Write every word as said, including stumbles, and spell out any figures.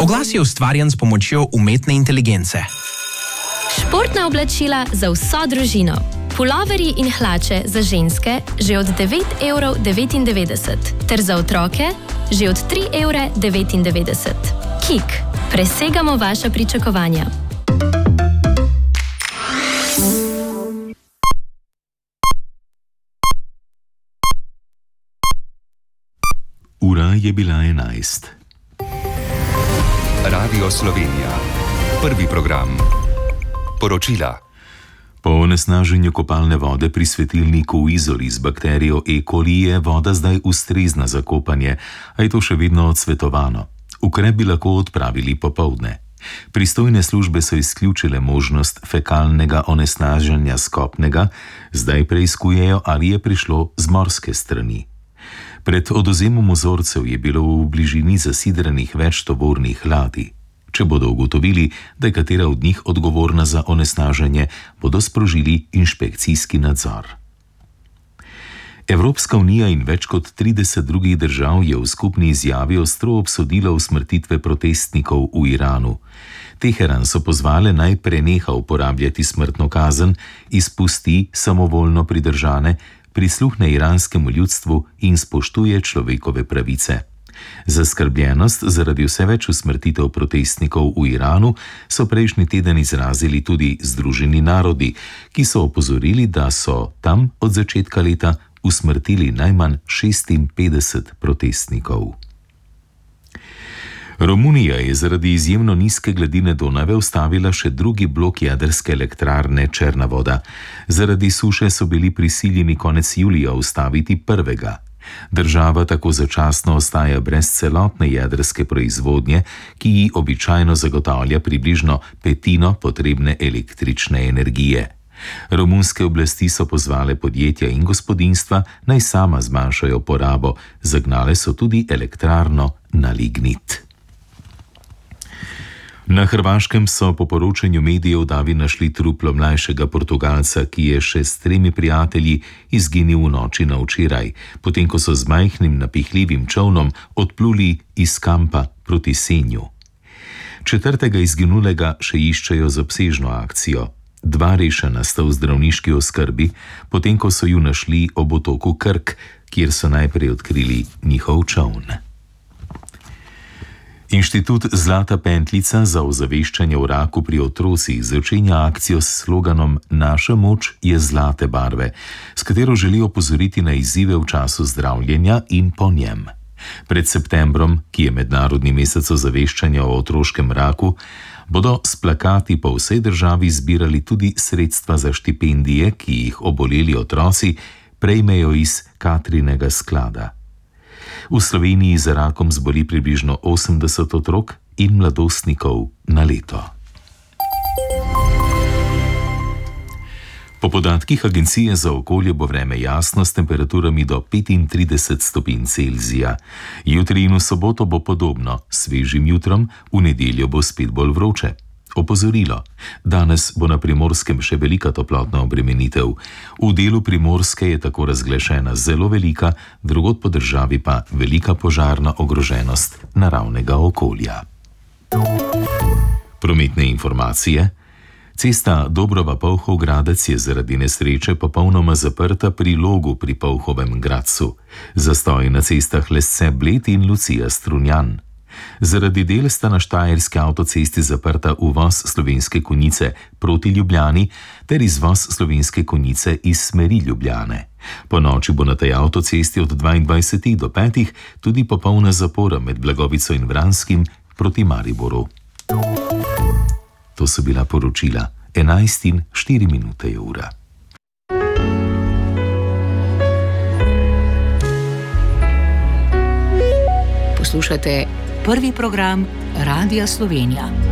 Oglas je ustvarjen s pomočjo umetne inteligence. Športna oblačila za vso družino. Puloverji in hlače za ženske že od devet evrov devetindevetdeset, ter za otroke že od tri evre devetindevetdeset. Kik. Presegamo vaša pričakovanja. Ura je bila enajst. Radio Slovenija. Prvi program. Poročila. Po onesnaženju kopalne vode pri svetilniku v Izoli z bakterijo E. coli je voda zdaj ustrezna za kopanje, a je to še vedno odsvetovano. Ukrep bi lahko odpravili popoldne. Pristojne službe so izključile možnost fekalnega onesnaženja skopnega, zdaj preiskujejo, ali je prišlo z morske strani. Pred odvzemom vzorcev je bilo v bližini zasidranih več tovornih ladij. Če bodo ugotovili, da je katera od njih odgovorna za onesnaženje, bodo sprožili inšpekcijski nadzor. Evropska unija in več kot trideset drugih držav je v skupni izjavi ostro obsodila usmrtitve protestnikov v Iranu. Teheran so pozvale naj preneha uporabljati smrtno kazen, izpusti samovoljno pridržane, prisluhne iranskemu ljudstvu in spoštuje človekove pravice. Zaskrbljenost zaradi vse več usmrtitev protestnikov v Iranu so prejšnji teden izrazili tudi Združeni narodi, ki so opozorili, da so tam od začetka leta usmrtili najmanj šestinpetdeset protestnikov. Romunija je zaradi izjemno nizke gladine Donave ustavila še drugi blok jedrske elektrarne Črna voda. Zaradi suše so bili prisiljeni konec julija ustaviti prvega. Država tako začasno ostaja brez celotne jedrske proizvodnje, ki ji običajno zagotavlja približno petino potrebne električne energije. Romunske oblasti so pozvale podjetja in gospodinjstva, naj sama zmanjšajo porabo, zagnale so tudi elektrarno na lignit. Na Hrvaškem so po poročanju medijev davi našli truplo mlajšega Portugalca, ki je še s tremi prijatelji izginil v noči na včeraj, potem ko so z majhnim napihljivim čolnom odpluli iz kampa proti Senju. Četrtega izginulega še iščejo z obsežno akcijo. Dva rešena sta v zdravniški oskrbi, potem ko so ju našli ob otoku Krk, kjer so najprej odkrili njihov čoln. Inštitut Zlata pentljica za ozaveščanje o raku pri otrocih začenja akcijo s sloganom Naša moč je zlate barve, s katero želi opozoriti na izzive v času zdravljenja in po njem. Pred septembrom, ki je mednarodni mesec ozaveščanja o otroškem raku, bodo s plakati po vsej državi zbirali tudi sredstva za štipendije, ki jih oboleli otroci prejmejo iz Katrinega sklada. V Sloveniji za rakom zboli približno osemdeset otrok in mladostnikov na leto. Po podatkih Agencije za okolje bo vreme jasno s temperaturami do petintrideset stopinj Celzija. Jutri in v soboto bo podobno, svežim jutrom, v nedeljo bo spet bolj vroče. Opozorilo. Danes bo na Primorskem še velika toplotna obremenitev. V delu Primorske je tako razglašena zelo velika, drugod po državi pa velika požarna ogroženost naravnega okolja. Prometne informacije. Cesta Dobrova-Polhov-Gradec je zaradi nesreče popolnoma zaprta pri Logu pri Polhovem Gradcu. Zastoj na cestah Lesce-Bled in Lucija-Strunjan. Zaradi del sta na štajerski avtocesti zaprta uvoz Slovenske Konjice proti Ljubljani ter izvoz Slovenske Konjice iz smeri Ljubljane. Po noči bo na tej avtocesti od dvaindvajsetih do petih tudi popolna zapora med Blagovico in Vranskim proti Mariboru. To so bila poročila. enajst in štiri minute je ura. Poslušate prvi program Radia Slovenija.